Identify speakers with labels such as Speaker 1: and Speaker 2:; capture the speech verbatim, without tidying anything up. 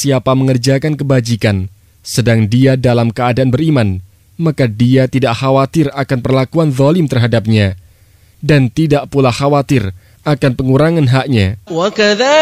Speaker 1: siapa mengerjakan kebajikan, sedang dia dalam keadaan beriman, maka dia tidak khawatir akan perlakuan zalim terhadapnya, dan tidak pula khawatir akan pengurangan haknya.